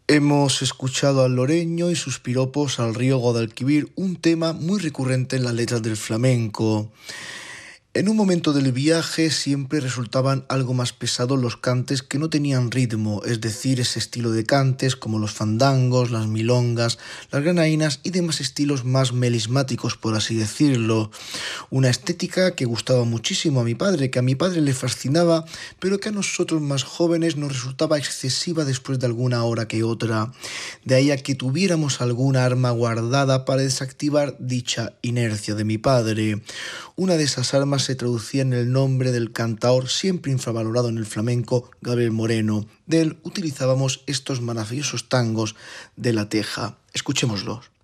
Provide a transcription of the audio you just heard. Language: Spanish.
Hemos escuchado al Loreño y sus piropos al río Guadalquivir, un tema muy recurrente en las letras del flamenco. En un momento del viaje siempre resultaban algo más pesados los cantes que no tenían ritmo, es decir, ese estilo de cantes como los fandangos, las milongas, las granainas y demás estilos más melismáticos, por así decirlo. Una estética que gustaba muchísimo a mi padre, que a mi padre le fascinaba, pero que a nosotros más jóvenes nos resultaba excesiva después de alguna hora que otra. De ahí a que tuviéramos alguna arma guardada para desactivar dicha inercia de mi padre. Una de esas armas se traducía en el nombre del cantaor siempre infravalorado en el flamenco, Gabriel Moreno. De él utilizábamos estos maravillosos tangos de La Teja. Escuchémoslos.